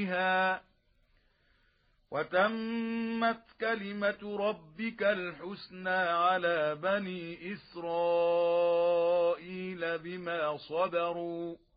بها وتمت كلمة ربك الحسنى على بني إسرائيل بما صبروا